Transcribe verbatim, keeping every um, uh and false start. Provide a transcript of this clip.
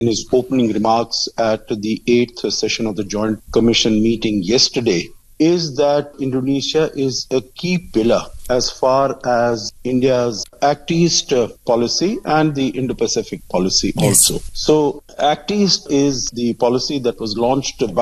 in his opening remarks at the eighth session of the Joint Commission meeting yesterday is that Indonesia is a key pillar as far as India's Act East policy and the Indo-Pacific policy Yes. also. So Act East is the policy that was launched by